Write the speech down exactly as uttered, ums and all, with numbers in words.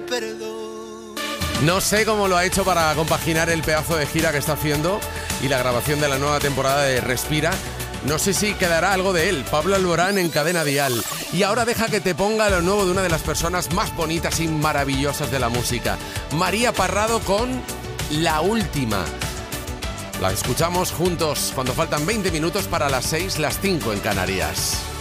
perdón. No sé cómo lo ha hecho para compaginar el pedazo de gira que está haciendo y la grabación de la nueva temporada de Respira. No sé si quedará algo de él. Pablo Alborán en Cadena Dial. Y ahora deja que te ponga lo nuevo de una de las personas más bonitas y maravillosas de la música. María Parrado con La Última. La escuchamos juntos cuando faltan veinte minutos para las seis, las cinco en Canarias.